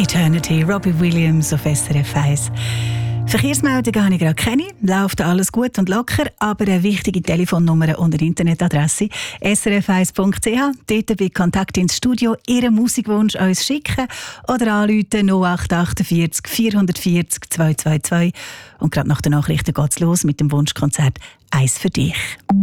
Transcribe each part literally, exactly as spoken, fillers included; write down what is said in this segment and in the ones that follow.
Eternity, Robbie Williams auf S R F eins. Verkehrsmeldungen habe ich gerade keine. Läuft alles gut und locker, aber eine wichtige Telefonnummer und eine Internetadresse s r f eins punkt c h. Dort bei Kontakt ins Studio Ihren Musikwunsch uns schicken oder anrufen null acht achtundvierzig vierhundertvierzig zweihundertzweiundzwanzig. Und gerade nach den Nachrichten geht es los mit dem Wunschkonzert «Eins für dich».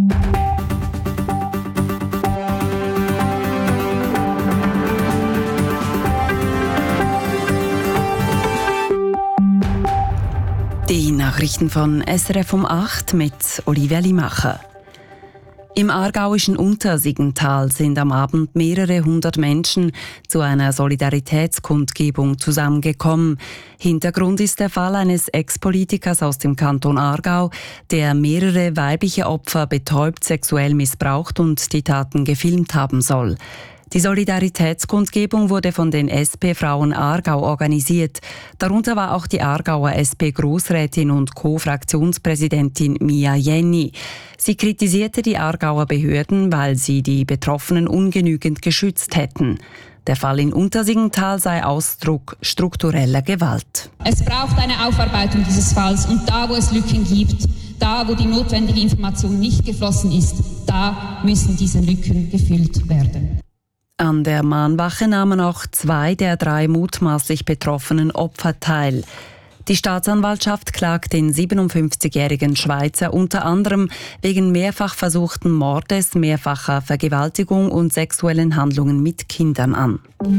Die Nachrichten von S R F um acht mit Olivia Limacher. Im aargauischen Untersiggenthal sind am Abend mehrere hundert Menschen zu einer Solidaritätskundgebung zusammengekommen. Hintergrund ist der Fall eines Ex-Politikers aus dem Kanton Aargau, der mehrere weibliche Opfer betäubt, sexuell missbraucht und die Taten gefilmt haben soll. Die Solidaritätskundgebung wurde von den S P-Frauen Aargau organisiert. Darunter war auch die Aargauer S P-Grossrätin und Co-Fraktionspräsidentin Mia Jenny. Sie kritisierte die Aargauer Behörden, weil sie die Betroffenen ungenügend geschützt hätten. Der Fall in Untersiggenthal sei Ausdruck struktureller Gewalt. Es braucht eine Aufarbeitung dieses Falls und da, wo es Lücken gibt, da, wo die notwendige Information nicht geflossen ist, da müssen diese Lücken gefüllt werden. An der Mahnwache nahmen auch zwei der drei mutmaßlich betroffenen Opfer teil. Die Staatsanwaltschaft klagt den siebenundfünfzigjährigen Schweizer unter anderem wegen mehrfach versuchten Mordes, mehrfacher Vergewaltigung und sexuellen Handlungen mit Kindern an.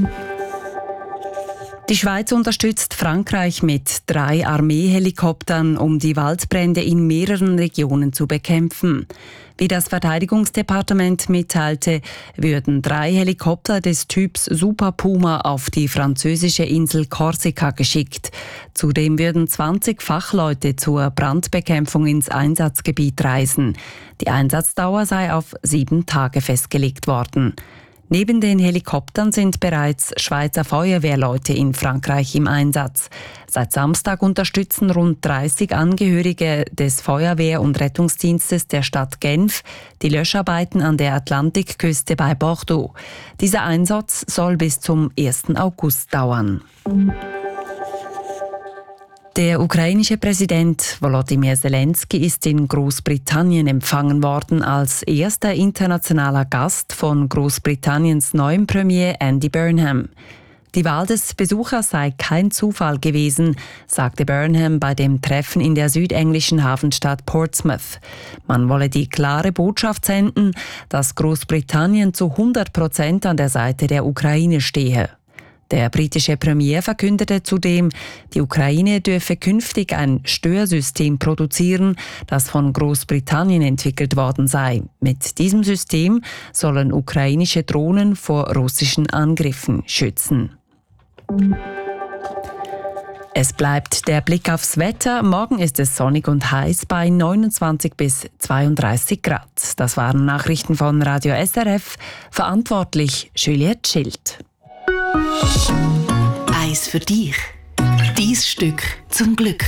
Die Schweiz unterstützt Frankreich mit drei Armeehelikoptern, um die Waldbrände in mehreren Regionen zu bekämpfen. Wie das Verteidigungsdepartement mitteilte, würden drei Helikopter des Typs Super Puma auf die französische Insel Korsika geschickt. Zudem würden zwanzig Fachleute zur Brandbekämpfung ins Einsatzgebiet reisen. Die Einsatzdauer sei auf sieben Tage festgelegt worden. Neben den Helikoptern sind bereits Schweizer Feuerwehrleute in Frankreich im Einsatz. Seit Samstag unterstützen rund dreißig Angehörige des Feuerwehr- und Rettungsdienstes der Stadt Genf die Löscharbeiten an der Atlantikküste bei Bordeaux. Dieser Einsatz soll bis zum ersten August dauern. Der ukrainische Präsident Volodymyr Zelensky ist in Großbritannien empfangen worden als erster internationaler Gast von Großbritanniens neuem Premier Andy Burnham. Die Wahl des Besuchers sei kein Zufall gewesen, sagte Burnham bei dem Treffen in der südenglischen Hafenstadt Portsmouth. Man wolle die klare Botschaft senden, dass Großbritannien zu hundert Prozent an der Seite der Ukraine stehe. Der britische Premier verkündete zudem, die Ukraine dürfe künftig ein Störsystem produzieren, das von Großbritannien entwickelt worden sei. Mit diesem System sollen ukrainische Drohnen vor russischen Angriffen schützen. Es bleibt der Blick aufs Wetter. Morgen ist es sonnig und heiß bei neunundzwanzig bis zweiunddreißig Grad. Das waren Nachrichten von Radio S R F. Verantwortlich Juliette Schild. Eins für dich. Dein Stück zum Glück.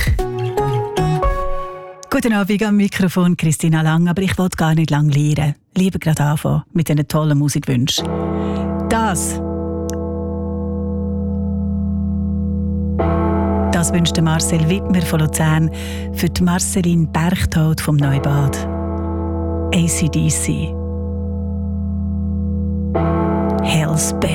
Guten Abend am Mikrofon Christina Lang, aber ich wollte gar nicht lange lernen. Lieber gerade anfangen mit diesen tollen Musikwünschen. Das. Das wünscht Marcel Wittmer von Luzern für die Marceline Berchtold vom Neubad. A C D C. Hell's Bells.